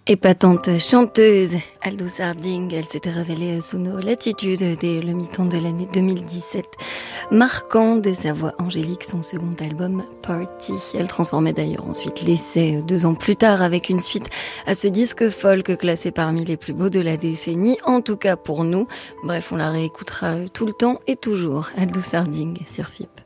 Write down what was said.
Épatante chanteuse, Aldous Harding, elle s'était révélée sous nos latitudes dès le mi-temps de l'année 2017, marquant de sa voix angélique son second album Party. Elle transformait d'ailleurs ensuite l'essai 2 ans plus tard avec une suite à ce disque folk classé parmi les plus beaux de la décennie, en tout cas pour nous. Bref, on la réécoutera tout le temps et toujours, Aldous Harding sur FIP.